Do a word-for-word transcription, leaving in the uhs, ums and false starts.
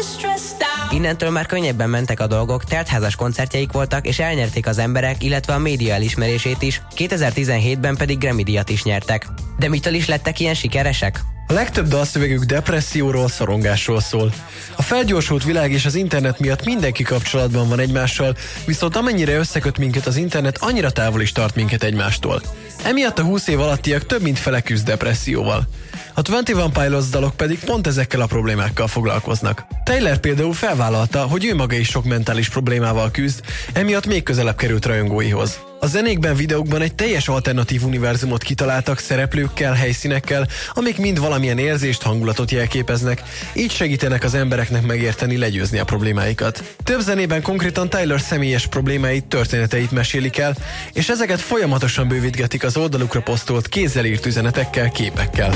Innentől már könnyebben mentek a dolgok, teltházas koncertjeik voltak, és elnyerték az emberek, illetve a média elismerését is, kétezer-tizenhétben pedig Grammy-díjat is nyertek. De mitől is lettek ilyen sikeresek? A legtöbb dalszövegük depresszióról, szorongásról szól. A felgyorsult világ és az internet miatt mindenki kapcsolatban van egymással, viszont amennyire összeköt minket az internet, annyira távol is tart minket egymástól. Emiatt a húsz év alattiak több mint fele küzd depresszióval. A huszonegy Pilots dalok pedig pont ezekkel a problémákkal foglalkoznak. Taylor például felvállalta, hogy ő maga is sok mentális problémával küzd, emiatt még közelebb került rajongóihoz. A zenékben, videókban egy teljes alternatív univerzumot kitaláltak szereplőkkel, helyszínekkel, amik mind valamilyen érzést, hangulatot jelképeznek, így segítenek az embereknek megérteni, legyőzni a problémáikat. Több zenében konkrétan Taylor személyes problémáit, történeteit mesélik el, és ezeket folyamatosan bővítgetik az oldalukra posztolt kézzel írt üzenetekkel, képekkel.